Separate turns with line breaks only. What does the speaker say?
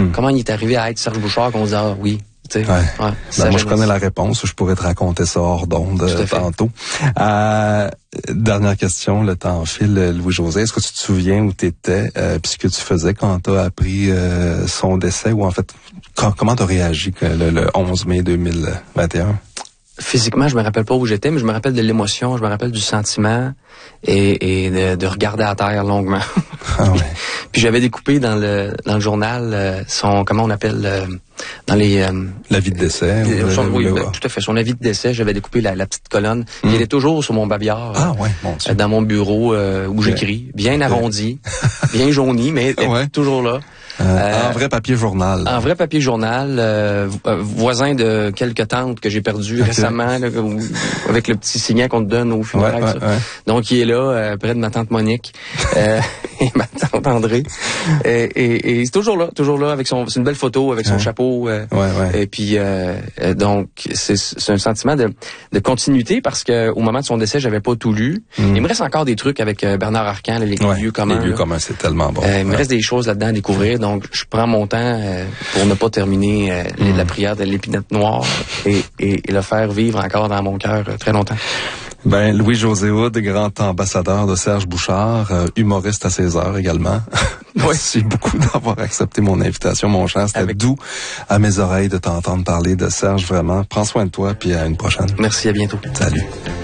Comment il est arrivé à être Serge Bouchard qu'on dit, ah oui. Ouais.
Moi, je connais la réponse. Je pourrais te raconter ça hors d'onde tantôt. Dernière question, le temps file, Louis-José. Est-ce que tu te souviens où tu étais puis ce que tu faisais quand tu as appris son décès? Ou en fait, comment tu as réagi le 11 mai 2021?
Physiquement, je me rappelle pas où j'étais, mais je me rappelle de l'émotion, je me rappelle du sentiment et de regarder à terre longuement.
Ah ouais.
Puis j'avais découpé dans le journal comment on appelle dans les
l'avis de décès.
Oui, tout à fait. Son avis de décès, j'avais découpé la petite colonne. Il est toujours sur mon babillard.
Ah ouais, mon Dieu.
Dans mon bureau où j'écris, bien arrondi, bien jauni, mais toujours là.
En vrai papier journal.
En vrai papier journal, voisin de quelques tantes que j'ai perdues récemment, là, avec le petit signet qu'on te donne au funérailles. Ouais. Donc, il est là, près de ma tante Monique et ma tante André. Et c'est toujours là, avec c'est une belle photo, avec son chapeau. Et puis, donc, c'est un sentiment de continuité parce que au moment de son décès, j'avais pas tout lu. Il me reste encore des trucs avec Bernard Arcan, les lieux communs.
Les lieux communs, c'est tellement bon.
Il me reste des choses là-dedans à découvrir. Donc, je prends mon temps pour ne pas terminer la prière de l'épinette noire et le faire vivre encore dans mon cœur très longtemps.
Louis-José Hood, grand ambassadeur de Serge Bouchard, humoriste à 16h également. Merci beaucoup d'avoir accepté mon invitation, mon cher. C'était doux à mes oreilles de t'entendre parler de Serge, vraiment. Prends soin de toi, puis à une prochaine.
Merci, à bientôt.
Salut.